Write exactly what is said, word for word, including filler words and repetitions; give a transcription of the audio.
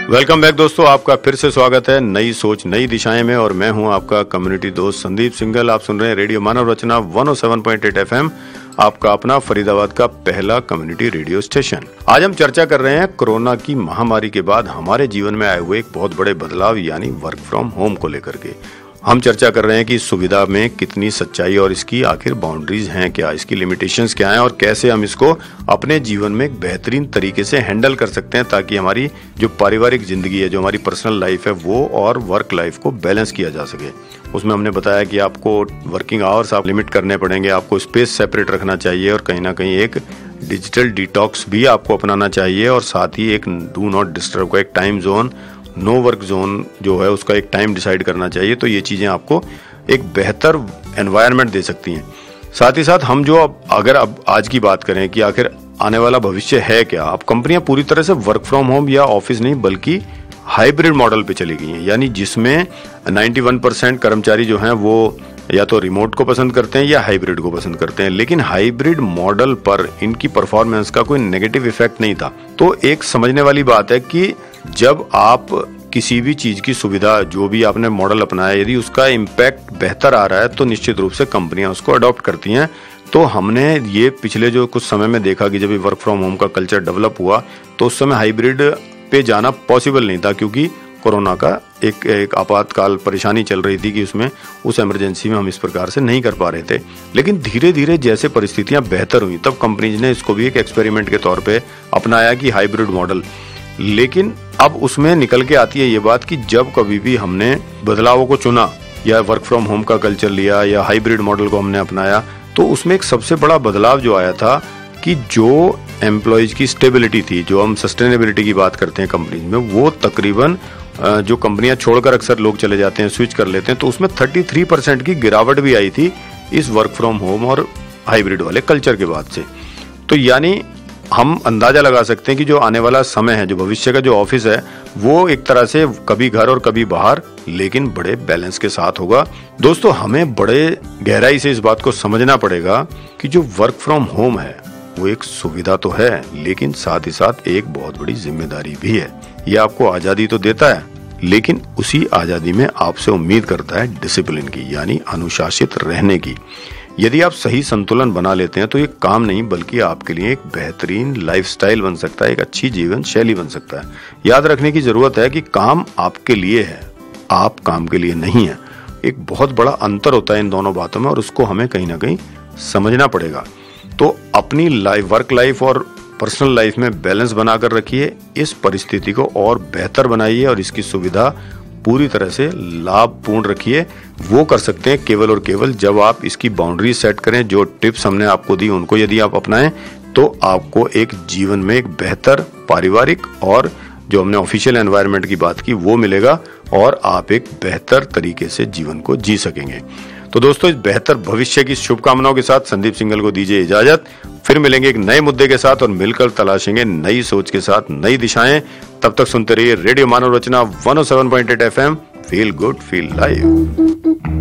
Welcome back दोस्तों, आपका फिर से स्वागत है नई सोच नई दिशाएं में। और मैं हूं आपका कम्युनिटी दोस्त संदीप सिंघल। आप सुन रहे हैं रेडियो मानव रचना एक सौ सात पॉइंट आठ एफएम, आपका अपना फरीदाबाद का पहला कम्युनिटी रेडियो स्टेशन। आज हम चर्चा कर रहे हैं कोरोना की महामारी के बाद हमारे जीवन में आए हुए एक बहुत बड़े बदलाव यानी वर्क फ्रॉम होम को लेकर के। हम चर्चा कर रहे हैं कि इस सुविधा में कितनी सच्चाई और इसकी आखिर बाउंड्रीज हैं क्या, इसकी लिमिटेशंस क्या हैं और कैसे हम इसको अपने जीवन में एक बेहतरीन तरीके से हैंडल कर सकते हैं ताकि हमारी जो पारिवारिक जिंदगी है, जो हमारी पर्सनल लाइफ है, वो और वर्क लाइफ को बैलेंस किया जा सके। उसमें हमने बताया कि आपको वर्किंग आवर्स आप लिमिट करने पड़ेंगे, आपको स्पेस सेपरेट रखना चाहिए और कहीं ना कहीं एक डिजिटल डिटॉक्स भी आपको अपनाना चाहिए और साथ ही एक डू नॉट डिस्टर्ब का एक time zone, no work zone जो है उसका एक टाइम डिसाइड करना चाहिए। तो ये चीजें आपको एक बेहतर एनवायरनमेंट दे सकती हैं। साथ ही साथ हम जो अब अगर अब आज की बात करें कि आखिर आने वाला भविष्य है क्या, अब कंपनियां पूरी तरह से वर्क फ्रॉम होम या ऑफिस नहीं बल्कि हाइब्रिड मॉडल पे चली गई हैं, यानी जिसमें इक्यानवे परसेंट कर्मचारी जो हैं वो या तो रिमोट को पसंद करते हैं या हाइब्रिड को पसंद करते हैं। लेकिन हाइब्रिड मॉडल पर इनकी परफॉर्मेंस का कोई नेगेटिव इफेक्ट नहीं था। तो एक समझने वाली बात है कि जब आप किसी भी चीज की सुविधा, जो भी आपने मॉडल अपनाया, यदि उसका इम्पैक्ट बेहतर आ रहा है तो निश्चित रूप से कंपनियां उसको अडॉप्ट करती हैं। तो हमने ये पिछले जो कुछ समय में देखा कि जब ये वर्क फ्रॉम होम का कल्चर डेवलप हुआ तो उस समय हाइब्रिड पे जाना पॉसिबल नहीं था, क्योंकि कोरोना का एक एक आपातकाल परेशानी चल रही थी कि उसमें उस इमरजेंसी में हम इस प्रकार से नहीं कर पा रहे थे। लेकिन धीरे धीरे जैसे परिस्थितियां बेहतर हुई तब कंपनीज ने इसको भी एक एक्सपेरिमेंट के तौर पे अपनाया कि हाइब्रिड मॉडल। लेकिन अब उसमें निकल के आती है ये बात कि जब कभी भी हमने बदलावों को चुना या वर्क फ्रॉम होम का कल्चर लिया या हाइब्रिड मॉडल को हमने अपनाया, तो उसमें एक सबसे बड़ा बदलाव जो आया था कि जो एम्प्लॉयज की स्टेबिलिटी थी, जो हम सस्टेनेबिलिटी की बात करते हैं कंपनीज में, वो तकरीबन जो कंपनियां छोड़कर अक्सर लोग चले जाते हैं, स्विच कर लेते हैं, तो उसमें तैंतीस परसेंट की गिरावट भी आई थी इस वर्क फ्रॉम होम और हाइब्रिड वाले कल्चर के बाद से। तो यानी हम अंदाजा लगा सकते हैं कि जो आने वाला समय है, जो भविष्य का जो ऑफिस है, वो एक तरह से कभी घर और कभी बाहर, लेकिन बड़े बैलेंस के साथ होगा। दोस्तों, हमें बड़े गहराई से इस बात को समझना पड़ेगा कि जो वर्क फ्रॉम होम है वो एक सुविधा तो है, लेकिन साथ ही साथ एक बहुत बड़ी जिम्मेदारी भी है। ये आपको आजादी तो देता है, लेकिन उसी आजादी में आपसे उम्मीद करता है डिसिप्लिन की, यानी अनुशासित रहने की। यदि आप सही संतुलन बना लेते हैं तो ये काम नहीं बल्कि आपके लिए एक बेहतरीन लाइफस्टाइल बन सकता है, एक अच्छी जीवन शैली बन सकता है। याद रखने की जरूरत है कि काम आपके लिए है, आप काम के लिए नहीं है। एक बहुत बड़ा अंतर होता है इन दोनों बातों में और उसको हमें कहीं ना कहीं समझना पड़ेगा। तो अपनी लाइफ, वर्क लाइफ और पर्सनल लाइफ में बैलेंस बनाकर रखिए, इस परिस्थिति को और बेहतर बनाइए और इसकी सुविधा पूरी तरह से लाभपूर्ण रखिए। वो कर सकते हैं केवल और केवल जब आप इसकी बाउंड्री सेट करें। जो टिप्स हमने आपको दी उनको यदि आप अपनाएं तो आपको एक जीवन में एक बेहतर पारिवारिक और जो हमने ऑफिशियल एनवायरनमेंट की बात की वो मिलेगा और आप एक बेहतर तरीके से जीवन को जी सकेंगे। तो दोस्तों, इस बेहतर भविष्य की शुभकामनाओं के साथ संदीप सिंघल को दीजिए इजाजत। फिर मिलेंगे एक नए मुद्दे के साथ और मिलकर तलाशेंगे नई सोच के साथ नई दिशाएं। तब तक सुनते रहिए रेडियो मानव रचना एक सौ सात पॉइंट आठ FM. Feel good, feel live.